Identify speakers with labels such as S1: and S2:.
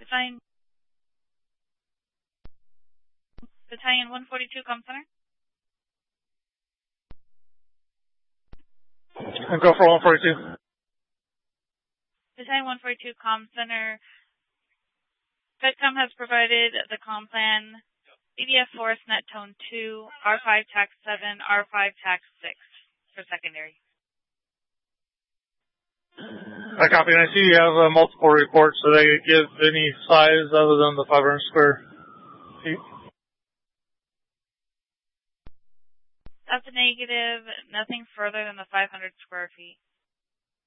S1: Battalion 142, Comm Center.
S2: And go for 142.
S1: Battalion 142, Comm Center. FedCom has provided the comm plan CDF Forest Net Tone 2, R5 TAC 7, R5 TAC 6 for secondary.
S2: I copy, and I see you have multiple reports. So they give any size other than the 500 square feet?
S1: That's a negative. Nothing further than the 500 square feet.